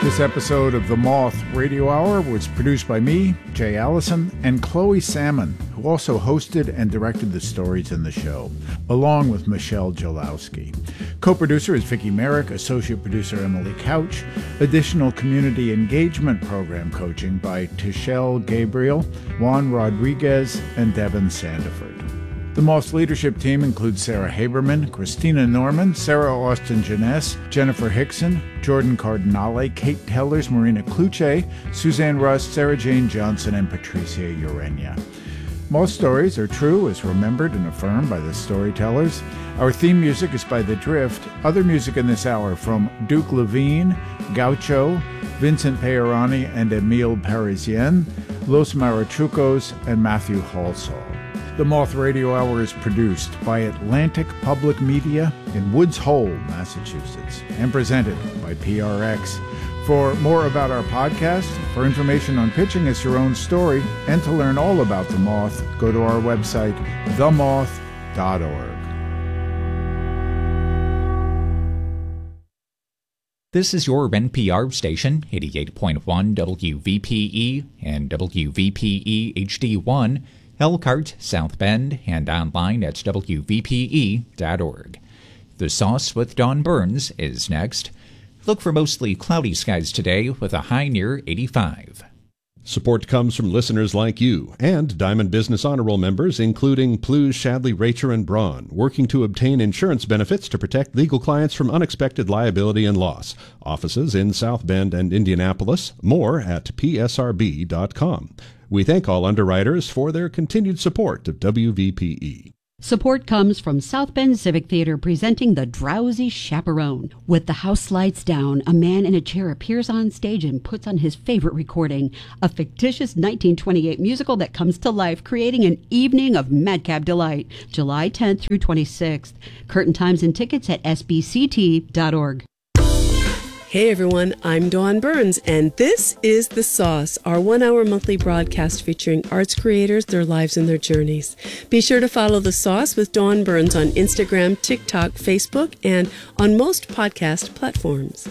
This episode of The Moth Radio Hour was produced by me, Jay Allison, and Chloe Salmon, who also hosted and directed the stories in the show, along with Michelle Jalowski. Co-producer is Vicki Merrick, associate producer Emily Couch, additional community engagement program coaching by Tichelle Gabriel, Juan Rodriguez, and Devin Sandiford. The Moth's leadership team includes Sarah Haberman, Christina Norman, Sarah Austin Jeunesse, Jennifer Hickson, Jordan Cardinale, Kate Tellers, Marina Kluche, Suzanne Rust, Sarah Jane Johnson, and Patricia Urenia. Most stories are true as remembered and affirmed by the storytellers. Our theme music is by The Drift. Other music in this hour from Duke Levine, Gaucho, Vincent Peirani and Emile Parisien, Los Marachucos, and Matthew Halsall. The Moth Radio Hour is produced by Atlantic Public Media in Woods Hole, Massachusetts, and presented by PRX. For more about our podcast, for information on pitching us your own story, and to learn all about The Moth, go to our website, themoth.org. This is your NPR station, 88.1 WVPE and WVPE HD1, Elkhart, South Bend, and online at WVPE.org. The Sauce with Don Burns is next. Look for mostly cloudy skies today with a high near 85. Support comes from listeners like you and Diamond Business Honor Roll members, including Plews, Shadley, Racher, and Braun, working to obtain insurance benefits to protect legal clients from unexpected liability and loss. Offices in South Bend and Indianapolis. More at psrb.com. We thank all underwriters for their continued support of WVPE. Support comes from South Bend Civic Theater presenting The Drowsy Chaperone. With the house lights down, a man in a chair appears on stage and puts on his favorite recording, a fictitious 1928 musical that comes to life, creating an evening of madcap delight. July 10th through 26th. Curtain times and tickets at sbct.org. Hey everyone, I'm Dawn Burns, and this is The Sauce, our 1-hour monthly broadcast featuring arts creators, their lives, and their journeys. Be sure to follow The Sauce with Dawn Burns on Instagram, TikTok, Facebook, and on most podcast platforms.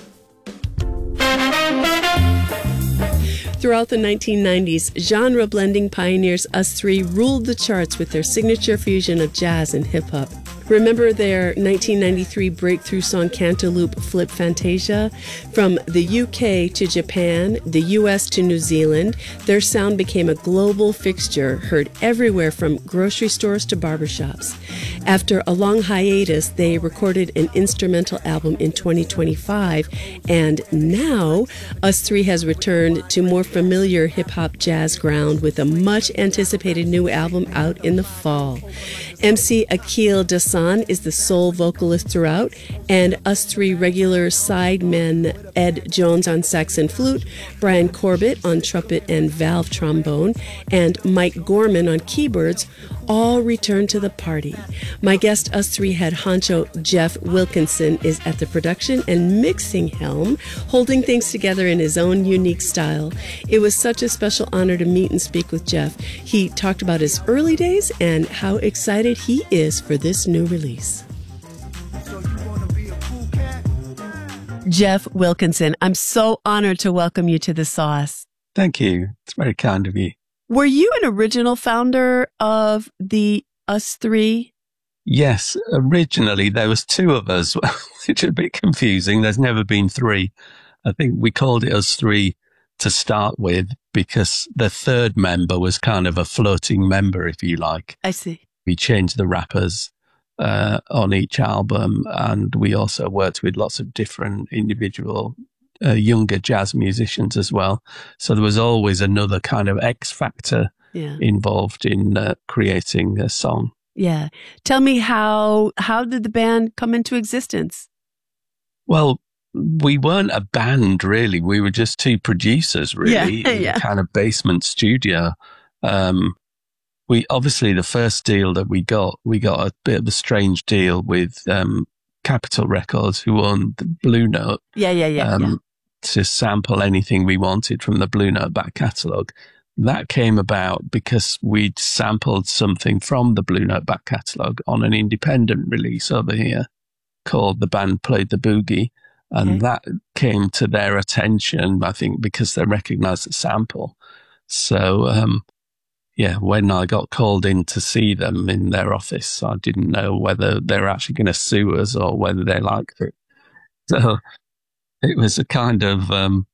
Throughout the 1990s, genre-blending pioneers Us Three ruled the charts with their signature fusion of jazz and hip-hop. Remember their 1993 breakthrough song Cantaloupe Flip Fantasia? From the UK to Japan, the US to New Zealand, their sound became a global fixture, heard everywhere from grocery stores to barbershops. After a long hiatus, they recorded an instrumental album in 2025, and now Us Three has returned to more familiar hip-hop jazz ground with a much-anticipated new album out in the fall. MC Akil Dasan is the sole vocalist throughout, and Us Three regular sidemen Ed Jones on sax and flute, Brian Corbett on trumpet and valve trombone, and Mike Gorman on keyboards all return to the party. My guest Us Three head honcho Jeff Wilkinson is at the production and mixing helm, holding things together in his own unique style. It was such a special honor to meet and speak with Jeff. He talked about his early days and how excited he is for this new release. Jeff Wilkinson, I'm so honored to welcome you to The Sauce. Thank you. It's very kind of you. Were you an original founder of the Us Three? Yes, originally there was two of us, which is a bit confusing. There's never been three. I think we called it Us Three to start with because the third member was kind of a floating member, if you like. I see. We changed the rappers on each album, and we also worked with lots of different individual younger jazz musicians as well. So there was always another kind of X factor involved in creating a song. Yeah. Tell me how did the band come into existence? Well, we weren't a band really. We were just two producers really in a kind of basement studio. We obviously the first deal that we got a bit of a strange deal with Capitol Records, who owned the Blue Note. To sample anything we wanted from the Blue Note back catalogue. That came about because we'd sampled something from the Blue Note back catalogue on an independent release over here called The Band Played the Boogie. And that came to their attention, I think, because they recognized the sample. So, when I got called in to see them in their office, I didn't know whether they were actually going to sue us or whether they liked it. So it was a kind of,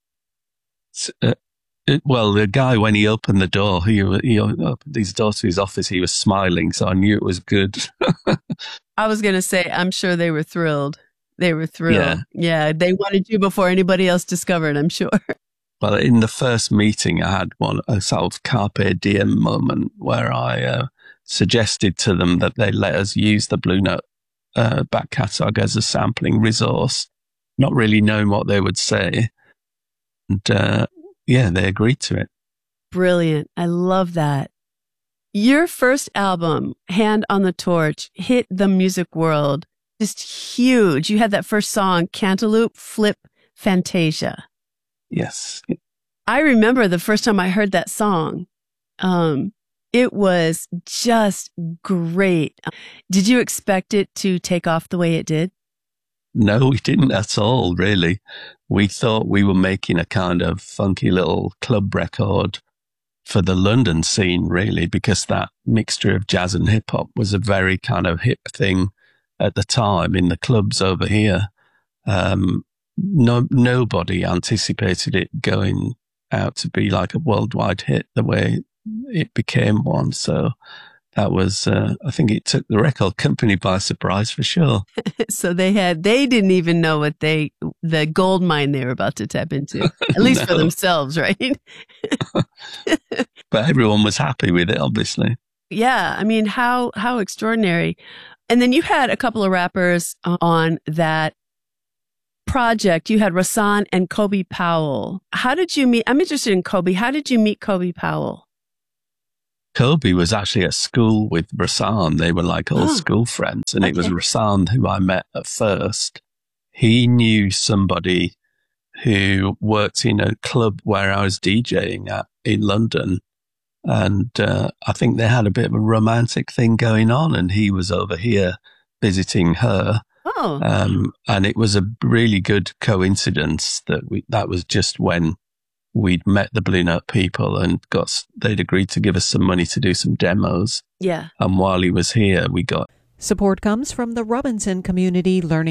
the guy, when he opened the door, he opened his door to his office, he was smiling, so I knew it was good. I was going to say, I'm sure they were thrilled. They were thrilled. Yeah, they wanted you before anybody else discovered, I'm sure. Well, in the first meeting, I had a sort of carpe diem moment where I suggested to them that they let us use the Blue Note back catalogue as a sampling resource, not really knowing what they would say. And they agreed to it. Brilliant. I love that. Your first album, Hand on the Torch, hit the music world just huge. You had that first song, Cantaloupe Flip Fantasia. Yes. I remember the first time I heard that song. It was just great. Did you expect it to take off the way it did? No, we didn't at all, really. We thought we were making a kind of funky little club record for the London scene, really, because that mixture of jazz and hip hop was a very kind of hip thing at the time in the clubs over here. Nobody anticipated it going out to be like a worldwide hit the way it became one. So that was, I think it took the record company by surprise for sure. So they didn't even know what the gold mine they were about to tap into, at least for themselves, right? But everyone was happy with it, obviously. Yeah. I mean, how extraordinary. And then you had a couple of rappers on that project. You had Rahsaan and Kobe Powell. How did you meet? I'm interested in Kobe. How did you meet Kobe Powell? Kobe was actually at school with Rahsaan. They were like old school friends. And it was Rahsaan who I met at first. He knew somebody who worked in a club where I was DJing at in London. And I think they had a bit of a romantic thing going on, and he was over here visiting her. Oh. And it was a really good coincidence that was just when we'd met the Blue Note people and they'd agreed to give us some money to do some demos. Yeah. And while he was here, we got... Support comes from the Robinson Community Learning